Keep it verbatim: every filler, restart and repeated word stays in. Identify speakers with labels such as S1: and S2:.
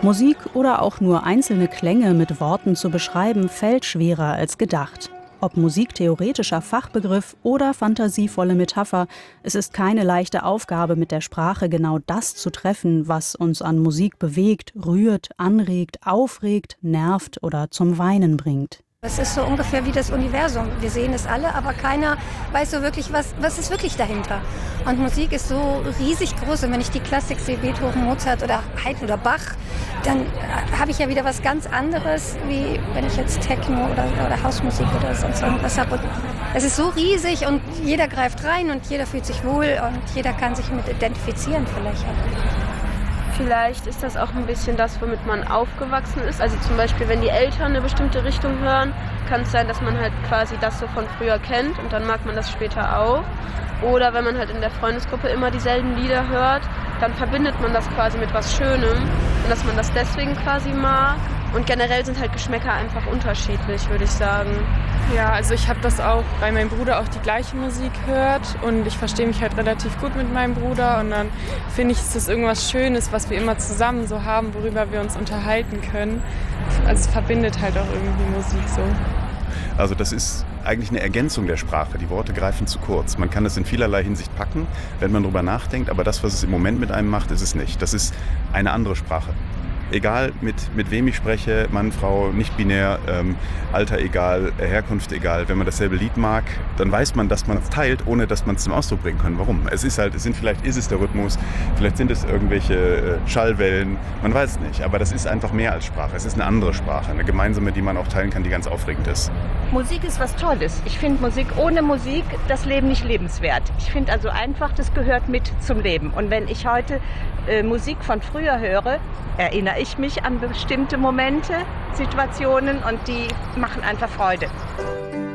S1: Musik oder auch nur einzelne Klänge mit Worten zu beschreiben, fällt schwerer als gedacht. Ob musiktheoretischer Fachbegriff oder fantasievolle Metapher, es ist keine leichte Aufgabe, mit der Sprache genau das zu treffen, was uns an Musik bewegt, rührt, anregt, aufregt, nervt oder zum Weinen bringt.
S2: Es ist so ungefähr wie das Universum. Wir sehen es alle, aber keiner weiß so wirklich, was, was ist wirklich dahinter. Und Musik ist so riesig groß. Und wenn ich die Klassik sehe, Beethoven, Mozart oder Haydn oder Bach, dann äh, habe ich ja wieder was ganz anderes, wie wenn ich jetzt Techno oder, oder Hausmusik oder sonst irgendwas habe. Und es ist so riesig und jeder greift rein und jeder fühlt sich wohl und jeder kann sich mit identifizieren vielleicht.
S3: Vielleicht ist das auch ein bisschen das, womit man aufgewachsen ist. Also zum Beispiel, wenn die Eltern eine bestimmte Richtung hören, kann es sein, dass man halt quasi das so von früher kennt und dann mag man das später auch. Oder wenn man halt in der Freundesgruppe immer dieselben Lieder hört, dann verbindet man das quasi mit was Schönem und dass man das deswegen quasi mag. Und generell sind halt Geschmäcker einfach unterschiedlich, würde ich sagen.
S4: Ja, also ich habe das auch, weil mein Bruder auch die gleiche Musik hört und ich verstehe mich halt relativ gut mit meinem Bruder und dann finde ich, ist das irgendwas Schönes, was wir immer zusammen so haben, worüber wir uns unterhalten können. Also es verbindet halt auch irgendwie Musik so.
S5: Also das ist eigentlich eine Ergänzung der Sprache. Die Worte greifen zu kurz. Man kann das in vielerlei Hinsicht packen, wenn man drüber nachdenkt, aber das, was es im Moment mit einem macht, ist es nicht. Das ist eine andere Sprache. Egal mit, mit wem ich spreche, Mann, Frau, nicht binär, ähm, Alter egal, Herkunft egal. Wenn man dasselbe Lied mag, dann weiß man, dass man es teilt, ohne dass man es zum Ausdruck bringen kann. Warum? Es ist halt, es sind vielleicht ist es der Rhythmus, vielleicht sind es irgendwelche äh, Schallwellen, man weiß es nicht. Aber das ist einfach mehr als Sprache. Es ist eine andere Sprache, eine gemeinsame, die man auch teilen kann, die ganz aufregend ist.
S6: Musik ist was Tolles. Ich finde Musik, ohne Musik das Leben nicht lebenswert. Ich finde also einfach, das gehört mit zum Leben. Und wenn ich heute äh, Musik von früher höre, erinnere ich mich an bestimmte Momente, Situationen und die machen einfach Freude.